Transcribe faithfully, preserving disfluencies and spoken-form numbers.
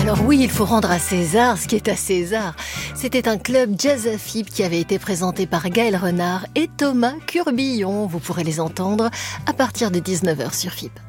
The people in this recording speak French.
Alors oui, il faut rendre à César ce qui est à César. C'était un club jazz à F I B qui avait été présenté par Gaël Renard et Thomas Curbillon. Vous pourrez les entendre à partir de dix-neuf heures sur F I B.